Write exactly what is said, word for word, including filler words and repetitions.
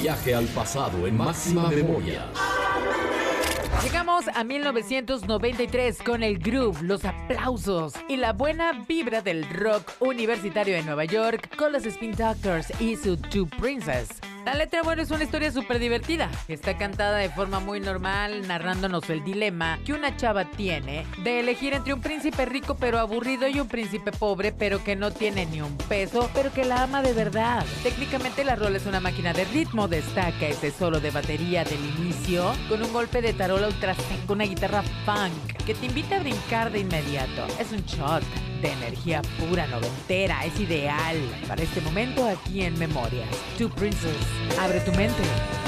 Viaje al pasado en máxima memoria. Llegamos a mil novecientos noventa y tres con el groove, los aplausos y la buena vibra del rock universitario de Nueva York con los Spin Doctors y su Two Princess. La letra, bueno, es una historia súper divertida. Está cantada de forma muy normal, narrándonos el dilema que una chava tiene de elegir entre un príncipe rico pero aburrido y un príncipe pobre pero que no tiene ni un peso, pero que la ama de verdad. Técnicamente la rola es una máquina de ritmo, destaca ese solo de batería del inicio con un golpe de tarola ultra seco, una guitarra funk que te invita a brincar de inmediato. Es un shot de energía pura noventera, es ideal para este momento aquí en Memorias. Two Princess, abre tu mente.